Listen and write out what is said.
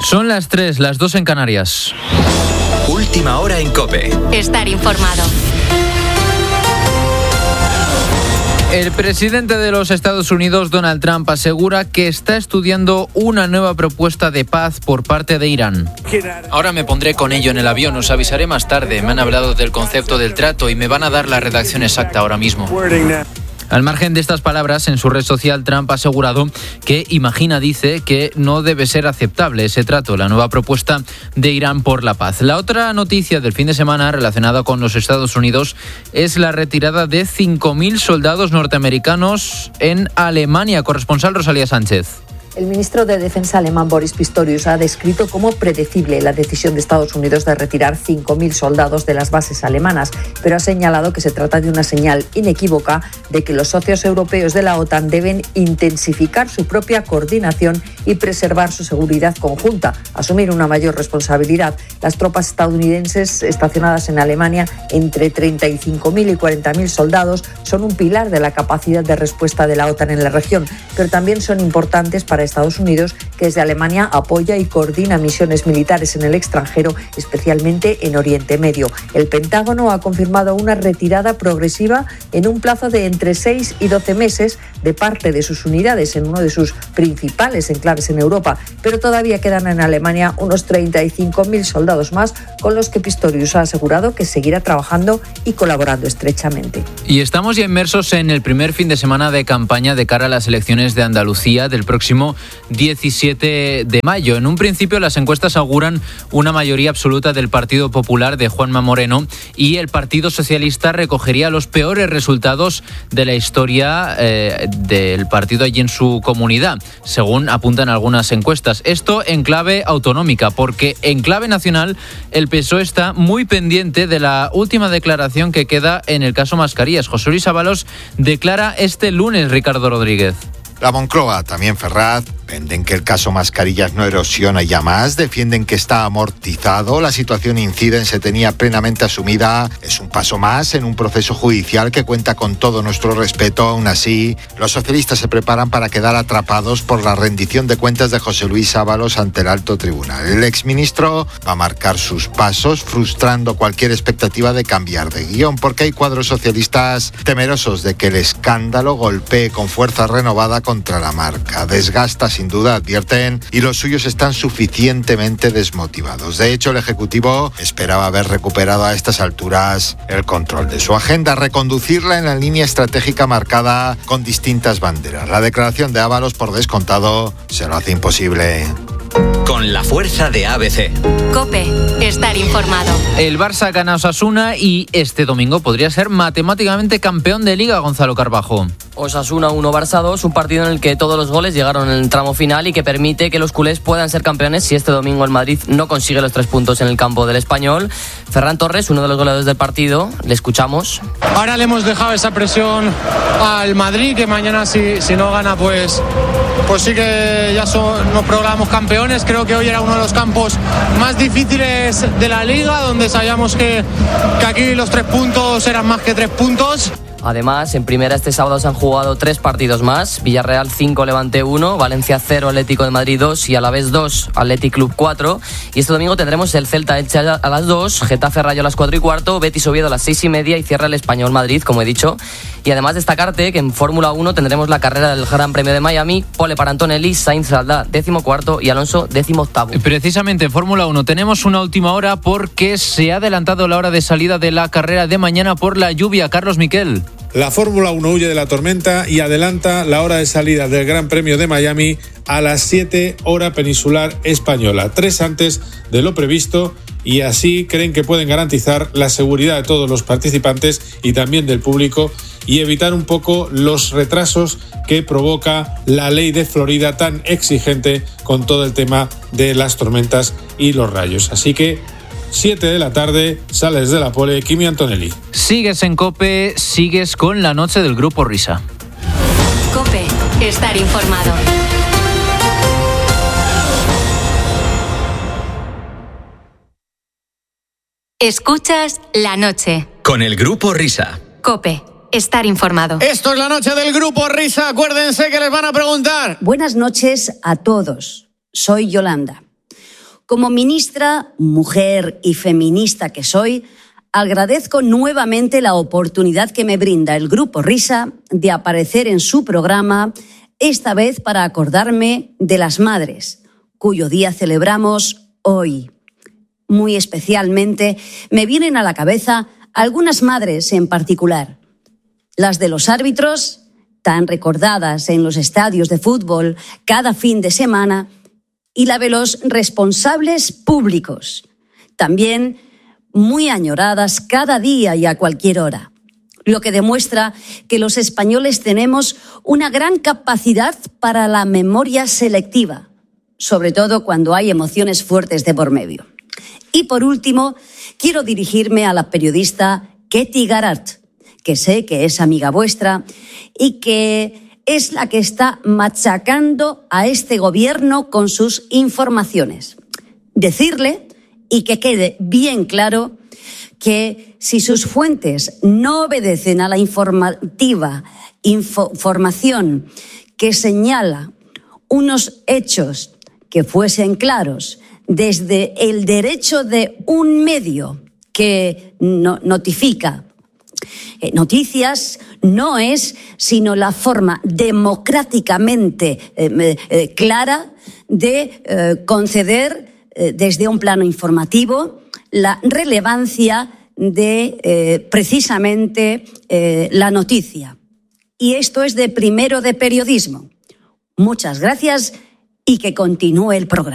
Son las 3, las 2 en Canarias. Última hora en COPE. Estar informado. El presidente de los Estados Unidos, Donald Trump, asegura que está estudiando una nueva propuesta de paz por parte de Irán. Ahora me pondré con ello en el avión, os avisaré más tarde. Me han hablado del concepto del trato y me van a dar la redacción exacta ahora mismo. Al margen de estas palabras, en su red social, Trump ha asegurado que dice que no debe ser aceptable ese trato, la nueva propuesta de Irán por la paz. La otra noticia del fin de semana relacionada con los Estados Unidos es la retirada de 5.000 soldados norteamericanos en Alemania. Corresponsal Rosalía Sánchez. El ministro de Defensa alemán Boris Pistorius ha descrito como predecible la decisión de Estados Unidos de retirar 5.000 soldados de las bases alemanas, pero ha señalado que se trata de una señal inequívoca de que los socios europeos de la OTAN deben intensificar su propia coordinación y preservar su seguridad conjunta, asumir una mayor responsabilidad. Las tropas estadounidenses estacionadas en Alemania, entre 35.000 y 40.000 soldados, son un pilar de la capacidad de respuesta de la OTAN en la región, pero también son importantes para Estados Unidos, que desde Alemania apoya y coordina misiones militares en el extranjero, especialmente en Oriente Medio. El Pentágono ha confirmado una retirada progresiva en un plazo de entre 6 y 12 meses de parte de sus unidades en uno de sus principales enclaves en Europa, pero todavía quedan en Alemania unos 35.000 soldados más, con los que Pistorius ha asegurado que seguirá trabajando y colaborando estrechamente. Y estamos ya inmersos en el primer fin de semana de campaña de cara a las elecciones de Andalucía del próximo 17 de mayo. En un principio, las encuestas auguran una mayoría absoluta del Partido Popular de Juanma Moreno y el Partido Socialista recogería los peores resultados de la historia del partido allí en su comunidad, según apuntan algunas encuestas. Esto en clave autonómica, porque en clave nacional el PSOE está muy pendiente de la última declaración que queda en el caso Mascarillas. José Luis Ábalos declara este lunes, Ricardo Rodríguez. La Moncloa, también Ferraz, venden que el caso Mascarillas no erosiona ya más, defienden que está amortizado, la situación incide se tenía plenamente asumida, es un paso más en un proceso judicial que cuenta con todo nuestro respeto. Aún así, los socialistas se preparan para quedar atrapados por la rendición de cuentas de José Luis Ábalos ante el alto tribunal. El exministro va a marcar sus pasos, frustrando cualquier expectativa de cambiar de guión, porque hay cuadros socialistas temerosos de que el escándalo golpee con fuerza renovada contra la marca. Desgasta sin duda, advierten, y los suyos están suficientemente desmotivados. De hecho, el Ejecutivo esperaba haber recuperado a estas alturas el control de su agenda, reconducirla en la línea estratégica marcada con distintas banderas. La declaración de Ábalos, por descontado, se lo hace imposible. Con la fuerza de ABC. COPE. Estar informado. El Barça gana a Osasuna y este domingo podría ser matemáticamente campeón de Liga, Gonzalo Carbajo. Osasuna 1, Barça 2, un partido en el que todos los goles llegaron en el tramo final y que permite que los culés puedan ser campeones si este domingo el Madrid no consigue los 3 puntos en el campo del Español. Ferran Torres, uno de los goleadores del partido, le escuchamos. Ahora le hemos dejado esa presión al Madrid, que mañana si no gana pues sí que ya nos proclamamos campeones. Creo que hoy era uno de los campos más difíciles de la Liga, donde sabíamos que aquí los 3 puntos eran más que 3 puntos. Además, en primera este sábado se han jugado 3 partidos más. Villarreal 5, Levante 1, Valencia 0, Atlético de Madrid 2 y Alavés 2, Athletic Club 4. Y este domingo tendremos el Celta Elche a las 2, Getafe Rayo a las 4:15, Betis Oviedo a las 6:30 y cierra el Español Madrid, como he dicho. Y además destacarte que en Fórmula 1 tendremos la carrera del Gran Premio de Miami, pole para Antonelli, Sainz saldrá 14º y Alonso 18º. Precisamente en Fórmula 1 tenemos una última hora porque se ha adelantado la hora de salida de la carrera de mañana por la lluvia. Carlos Miquel. La Fórmula 1 huye de la tormenta y adelanta la hora de salida del Gran Premio de Miami a las 7 hora peninsular española, 3 antes de lo previsto, y así creen que pueden garantizar la seguridad de todos los participantes y también del público y evitar un poco los retrasos que provoca la ley de Florida tan exigente con todo el tema de las tormentas y los rayos. Así que 7 de la tarde, sales de la pole, Kimi Antonelli. Sigues en COPE, sigues con la noche del Grupo Risa. COPE. Estar informado. Escuchas La Noche. Con el Grupo Risa. COPE. Estar informado. Esto es La Noche del Grupo Risa. Acuérdense que les van a preguntar. Buenas noches a todos. Soy Yolanda. Como ministra, mujer y feminista que soy, agradezco nuevamente la oportunidad que me brinda el Grupo Risa de aparecer en su programa, esta vez para acordarme de las madres, cuyo día celebramos hoy. Muy especialmente me vienen a la cabeza algunas madres en particular. Las de los árbitros, tan recordadas en los estadios de fútbol cada fin de semana, y la de los responsables públicos, también muy añoradas cada día y a cualquier hora. Lo que demuestra que los españoles tenemos una gran capacidad para la memoria selectiva, sobre todo cuando hay emociones fuertes de por medio. Y por último, quiero dirigirme a la periodista Ketty Garart, que sé que es amiga vuestra y que es la que está machacando a este gobierno con sus informaciones. Decirle, y que quede bien claro, que si sus fuentes no obedecen a la información que señala unos hechos que fuesen claros desde el derecho de un medio que notifica noticias, no es sino la forma democráticamente clara de conceder desde un plano informativo la relevancia de precisamente la noticia. Y esto es de primero de periodismo. Muchas gracias y que continúe el programa.